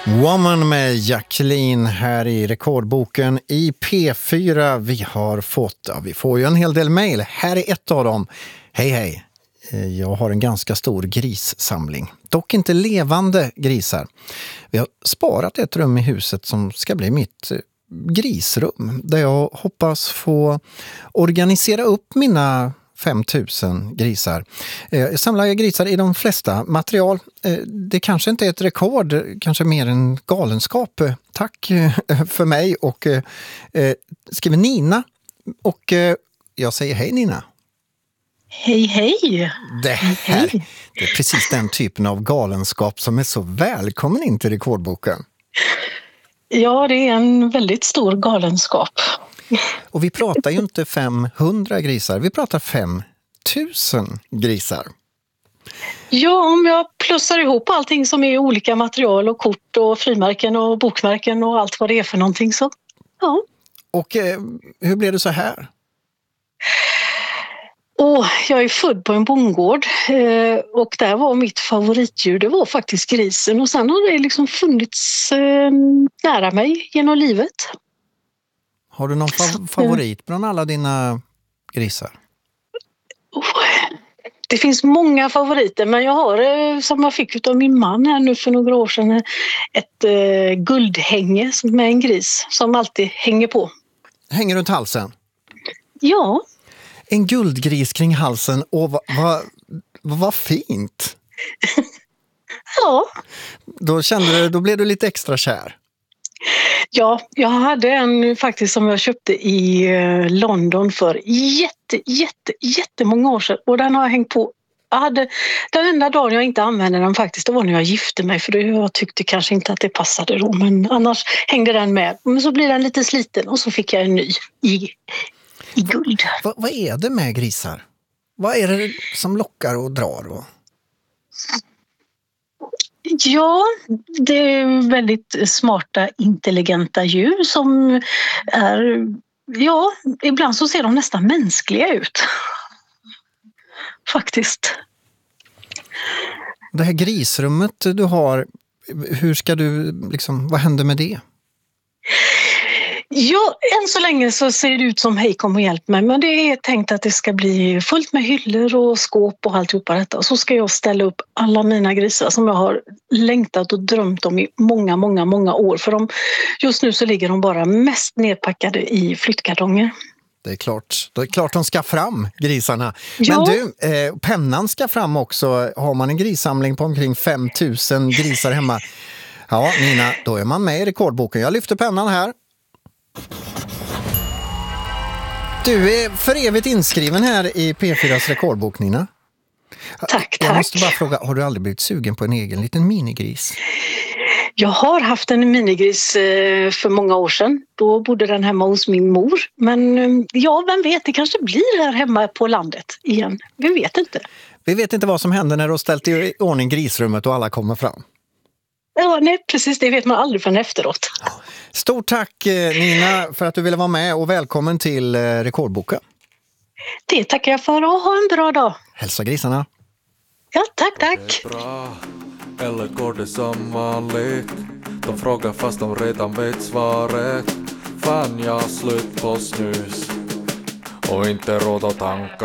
Woman med Jacqueline här i rekordboken i P4. Vi får ju en hel del mejl. Här är ett av dem. Hej. Jag har en ganska stor grissamling. Dock inte levande grisar. Vi har sparat ett rum i huset som ska bli mitt grisrum. Där jag hoppas få organisera upp mina 5000 grisar. Jag samlar grisar i de flesta material. Det kanske inte är ett rekord, kanske mer en galenskap. Tack för mig och skriver Nina. Och jag säger hej Nina. Hej. Det är precis den typen av galenskap som är så välkommen in till rekordboken. Ja, det är en väldigt stor galenskap. Och vi pratar ju inte 500 grisar, vi pratar 5000 grisar. Ja, om jag plussar ihop allting som är olika material och kort och frimärken och bokmärken och allt vad det är för någonting så, ja. Och hur blev det så här? Jag är född på en bondgård och där var mitt favoritdjur, det var faktiskt grisen. Och sen har det liksom funnits nära mig genom livet. Har du någon favorit bland alla dina grisar? Det finns många favoriter, men jag har, som jag fick av min man här nu för några år sedan, ett guldhänge med en gris som alltid hänger på. Hänger runt halsen? Ja. En guldgris kring halsen, och vad fint! Ja. Då blev du lite extra kär. Ja, jag hade en faktiskt som jag köpte i London för jättemånga år sedan. Och den har jag hängt på. Den enda dagen jag inte använde den faktiskt, det var när jag gifte mig. För jag tyckte kanske inte att det passade då. Men annars hängde den med. Men så blir den lite sliten och så fick jag en ny i guld. Vad är det med grisar? Vad är det som lockar och drar? Ja, det är väldigt smarta, intelligenta djur som är, ja, ibland så ser de nästan mänskliga ut. Faktiskt. Det här grisrummet du har, hur ska du, vad händer med det? Ja, än så länge så ser det ut som hej kom och hjälp mig, men det är tänkt att det ska bli fullt med hyllor och skåp och alltihopa detta. Och så ska jag ställa upp alla mina grisar som jag har längtat och drömt om i många år. För just nu så ligger de bara mest nedpackade i flyttkartonger. Det är klart de ska fram, grisarna. Ja. Men du, pennan ska fram också. Har man en grissamling på omkring 5000 grisar hemma? Ja, Nina, då är man med i rekordboken. Jag lyfter pennan här. Du är för evigt inskriven här i P4s rekordbok, Nina. Tack. Jag måste bara fråga, har du aldrig blivit sugen på en egen liten minigris? Jag har haft en minigris för många år sedan. Då bodde den hemma hos min mor. Men ja, vem vet, det kanske blir här hemma på landet igen. Vi vet inte. Vi vet inte vad som händer när du har ställt i ordning grisrummet och alla kommer fram. Ja, nej, precis. Det vet man aldrig förrän efteråt. Stort tack Nina för att du ville vara med och välkommen till rekordboken. Det tackar jag för och ha en bra dag. Hälsa grisarna. Ja, tack. Det är bra, eller går det som vanligt? De frågar fast de redan vet svaret. Fan, jag har slut på snus och inte råd att tanka.